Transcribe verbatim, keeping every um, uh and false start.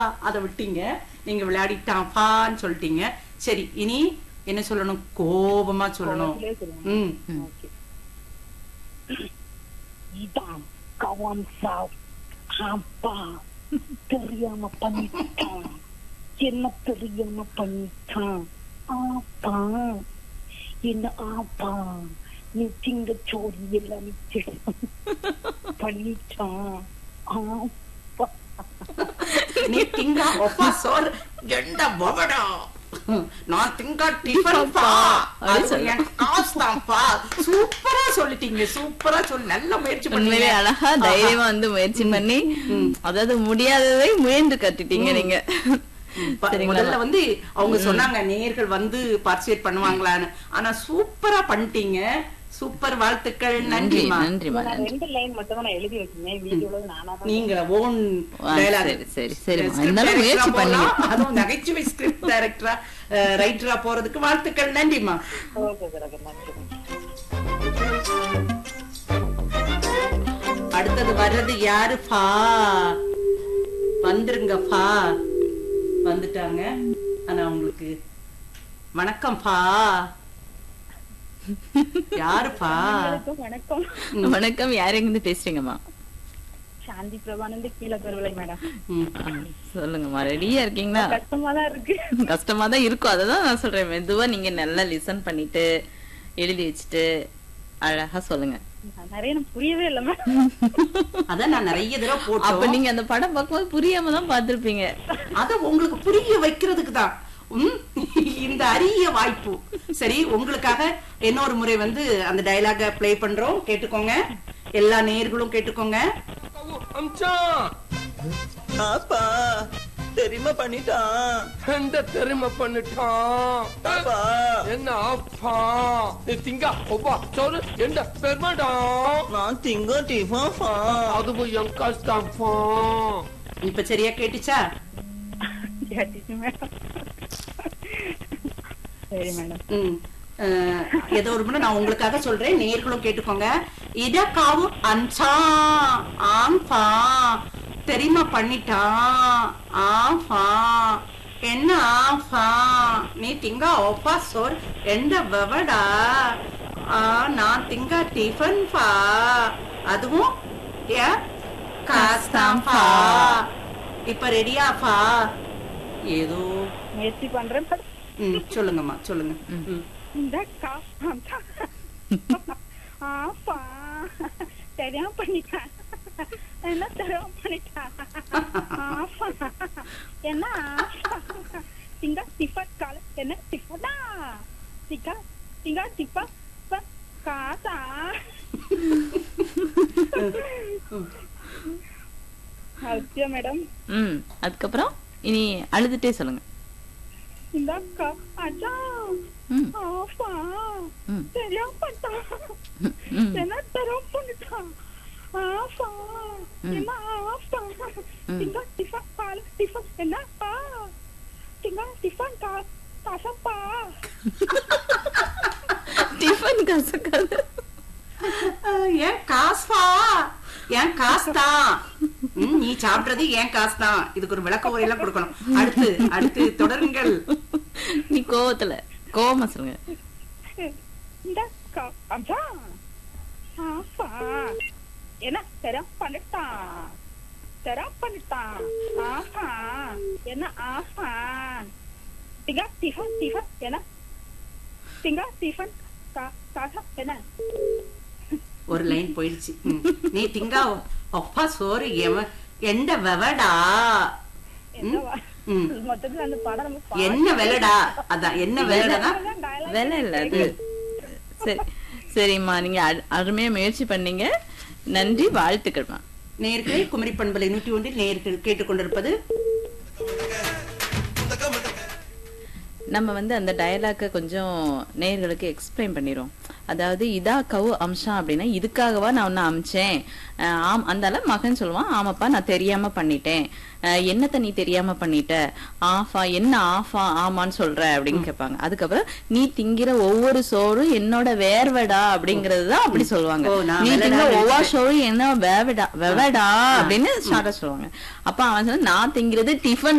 அத விட்டீங்க. நீங்க விளையாடிட்டாப்பான்னு சொல்லிட்டீங்க. சரி, இனி என்ன சொல்லணும்? கோபமா சொல்லணும். கோவத்திலே சொல்லுங்க. ம் ஓகே. இதான் கவம் சாவ் ஆப்பா தெரியாம பண்ணிட்டான், என்ன தெரியாம பண்ணிட்டான் ஆப்பா, என்ன ஆப்பா நீ திங்க சோறு எல்லாம் பண்ணிட்டான் ஆப்பா. நீ திங்கா ஒப்பா சோறு எண்ட பவடா, நான் திங்கா டிஃபன் பா, அது என் காசு தான்ப்பா. சூப்பரா சொல்லிட்டீங்க, சூப்பரா சொல்லி நல்ல முயற்சி உண்மையிலே பண்ணீங்க. அழகா தைரியமா வந்து முயற்சி பண்ணி அதாவது முடியாததை முயன்று கட்டிட்டீங்க நீங்க. ப- முதல்ல வந்து அவங்க சொன்னாங்க நேயர்கள் வந்து பார்ட்டிசிபேட் பண்ணுவாங்களான்னு. ஆனா சூப்பரா பண்ணிட்டீங்க. சூப்பர், வாழ்த்துக்கள். நன்றி நன்றிமா. நன்றிமா நான் நன்றி. ரெண்டு லைன் மட்டும் தான் நான் எழுதி வச்சிருந்தேன். வீடியோல நானா தான் நீங்க ஓன் ஆ, சரி சரி சரிம்மா, இருந்தாலும் முயற்சி பண்ணீங்க. அதுவும் நகைச்சுவை ஸ்கிரிப்ட் டைரக்டரா ரைட்டரா போறதுக்கு வாழ்த்துக்கள். நன்றிமா. Okay sir. நன்றி. அடுத்தது வர்றது யாரு? பா வந்துருங்க. பா வந்துட்டாங்க. ஆனா உங்களுக்கு வணக்கம் பா. யாருப்பா? எல்லாருக்கும் வணக்கம். வணக்கம், யார் எங்கிருந்து பேசுறீங்கம்மா? சாந்தி பிரபானந்த் கீழே பெருவிலை மேடம். ம். ஆ, சொல்லுங்கம்மா, ரெடியா இருக்கீங்களா? கஷ்டமா தான் இருக்கு. கஷ்டமா தான் இருக்கும், அததான் நான் சொல்றேன். மெதுவா நீங்க நல்லா லிசன் பண்ணிட்டு எழுதி வச்சுட்டு அழகா சொல்லுங்க. நிறைய எனக்கு புரியவே இல்லை மேடம். அதான் நான் நிறைய தடவை அப்ப போட்டோம். நீங்க அந்த படம் பார்க்கும்போது புரியாம தான் பாத்திருப்பீங்க. அத உங்களுக்கு புரிய வைக்கிறதுக்கு தான் ம், இந்த அரிய வாய்ப்பு. சரி, உங்களுக்காக இன்னொரு முறை வந்து அந்த டயலாக ப்ளே பண்றோம். கேட்டுக்கோங்க, எல்லா நேயர்களும் கேட்டுக்கோங்க. ஆப்பா தெரியுமா பண்ணிட்டான், எந்த தெரியுமா பண்ணிட்டான் ஆப்பா என்ன அப்பா நீ திங்கா ஒப்பா சோறு எந்த பெருமாடா நான் திங்க டிஃபா அதுவும் என் கஷ்டப்பா. இப்ப சரியா கேட்டுச்சா? கேட்டுச்சு மேடம். சரி மேடம். ம். அஹ், ஏதோ ஒரு முறை நான் உங்களுக்காக சொல்றேன், நேயர்களும் கேட்டுக்கோங்க. இதக்காவு அன்சா ஆம்பா தெரியுமா பண்ணிட்டான் ஆஃபா, என்ன ஆஃபா நீ திங்கா ஒப்பா சோர் எந்த வெவடா, ஆ நான் திங்கா டிஃபன் பா, அதுவும் ஏ காஸ்தாம்பா. இப்ப ரெடியாப்பா? ஏதோ முயற்சி பண்றேன் மேடம். ம் சொல்லுங்கம்மா, சொல்லுங்க. ம். இந்த காசு ஆப்பா தெரியாம பண்ணிட்டான், என்ன தெரியாம பண்ணிட்டான் ஆப்பா, என்ன ஆப்பா திங்கா டிஃபன் கால என்ன டிஃபனா திங்கா திங்கா டிஃபன் காசா. அச்சா மேடம். ம் அதுக்கப்புறம் இனி அழுதுட்டே சொல்லுங்க. இந்த கா அச்சா ம் ஆப்பா ம் தெரியாம பண்ணிட்டான், ம் என்ன தெரியாம பண்ணிட்டான் ஆப்பா, என்ன ஆப்பா திங்கா டிஃபன் கால டிஃபன் என்னப்பா திங்கா டிஃபன் கா காசப்பா. டிஃபன் கசக்காது. அஹ், ஏன் காசுப்பா, ஏன் காசுதான். ம், நீ சாப்பிடுறது ஏன் காசுதான். இதுக்கு ஒரு விளக்க உரையெல்லாம் கொடுக்கணும். அடுத்து அடுத்து தொடருங்கள். நீ கோவத்துல கோவமா சொல்லுங்க. இந்த கா அச்சா ஆப்பா என்ன தெரியாம பண்ணிட்டான், தெரியாம பண்ணிட்டான் ஆப்பா, என்ன ஆப்பா திங்கா டிஃபன் டிஃபன் என்ன திங்கா டிஃபன் கா காசா என்ன. ஒரு லைன் போயிடுச்சு. ம். நீ திங்கா ஒப்பா சோறு எவ எந்த வெவடா, என்னவா ம். மொத்தத்துல அந்த படம் நம்ம பா- என்ன வெலடா, அதான் என்ன வெலடா. dialogue வேலை இல்ல அது. சரி சரிம்மா, நீங்க அரு- அருமையா முயற்சி பண்ணீங்க. நன்றி, வாழ்த்துக்கள்மா. நேயர்களே, குமரி பண்பலை நூற்றி ஒன்றில் நேயர்கள் கேட்டுக்கொண்டிருப்பது நம்ம வந்து அந்த டயலாக்க கொஞ்சம் நேயர்களுக்கு எக்ஸ்பிளைன் பண்ணிடுவோம். அதாவது இதா கவு அம்சம் அப்படின்னா இதுக்காகவா நான் ஒன்னு அமிச்சேன். ஆம் அந்தால மகன் சொல்லுவான், ஆமாப்பா நான் தெரியாம பண்ணிட்டேன். என்னத்த நீ தெரியாம பண்ணிட்ட? ஆஃபா என்ன ஆஃபா ஆமான்னு சொல்ற அப்படின்னு கேட்பாங்க. அதுக்கப்புறம் நீ திங்கிற ஒவ்வொரு சோறும் என்னோட வேர்வடா அப்படிங்கறதுதான் அப்படி சொல்லுவாங்க. நீ திங்கிற ஒவ்வொரு சோறும் என்ன வேவடா வெவடா அப்படின்னு ஷார்ட்டா சொல்லுவாங்க. அப்ப அவன் சொன்ன நான் திங்கிறது டிஃபன்